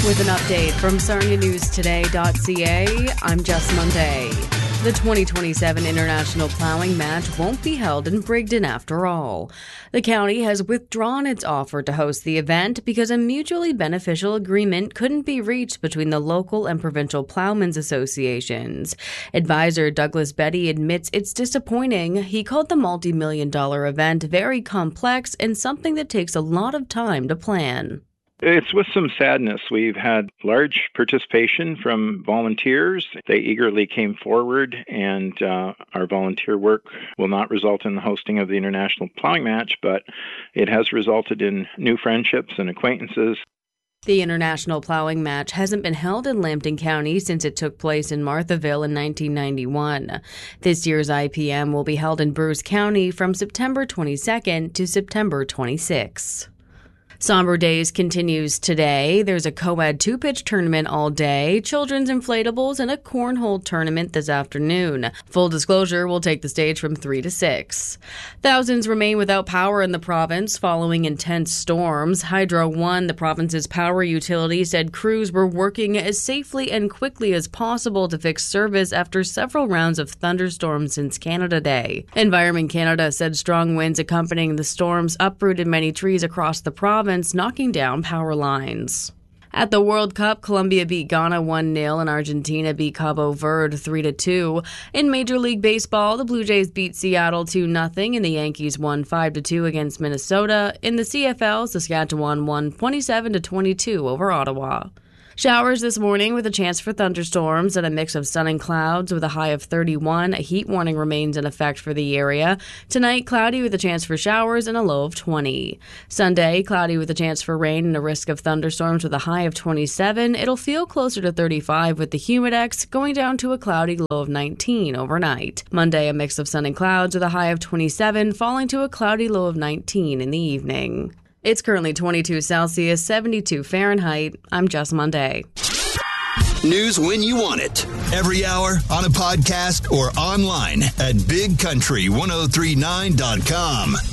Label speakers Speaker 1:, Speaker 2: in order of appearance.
Speaker 1: With an update from SarniaNewsToday.ca, I'm Jess Monday. The 2027 International Plowing Match won't be held in Brigden after all. The county has withdrawn its offer to host the event because a mutually beneficial agreement couldn't be reached between the local and provincial plowmen's associations. Advisor Douglas Betty admits it's disappointing. He called the multi-million-dollar event very complex and something that takes a lot of time to plan.
Speaker 2: It's with some sadness. We've had large participation from volunteers. They eagerly came forward, and our volunteer work will not result in the hosting of the International Plowing Match, but it has resulted in new friendships and acquaintances.
Speaker 1: The International Plowing Match hasn't been held in Lambton County since it took place in Marthaville in 1991. This year's IPM will be held in Bruce County from September 22nd to September 26th. Somber Days continues today. There's a co-ed two-pitch tournament all day, children's inflatables, and a cornhole tournament this afternoon. Full disclosure will take the stage from 3 to 6. Thousands remain without power in the province following intense storms. Hydro One, the province's power utility, said crews were working as safely and quickly as possible to fix service after several rounds of thunderstorms since Canada Day. Environment Canada said strong winds accompanying the storms uprooted many trees across the province, knocking down power lines. At the World Cup, Colombia beat Ghana 1-0 and Argentina beat Cabo Verde 3-2. In Major League Baseball, the Blue Jays beat Seattle 2-0 and the Yankees won 5-2 against Minnesota. In the CFL, Saskatchewan won 27-22 over Ottawa. Showers this morning with a chance for thunderstorms and a mix of sun and clouds with a high of 31. A heat warning remains in effect for the area. Tonight, cloudy with a chance for showers and a low of 20. Sunday, cloudy with a chance for rain and a risk of thunderstorms with a high of 27. It'll feel closer to 35 with the humidex going down to a cloudy low of 19 overnight. Monday, a mix of sun and clouds with a high of 27, falling to a cloudy low of 19 in the evening. It's currently 22 Celsius, 72 Fahrenheit. I'm Jess Monday.
Speaker 3: News when you want it. Every hour, on a podcast, or online at bigcountry1039.com.